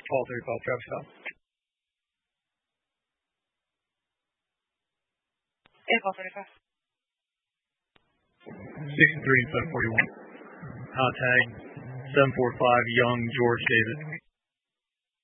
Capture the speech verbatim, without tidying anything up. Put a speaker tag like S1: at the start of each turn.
S1: Call thirty-five, Travis Scott.
S2: Yeah, call thirty-five.
S1: sixty-three, seven forty-one. Hot tag, seven four five, Young George David.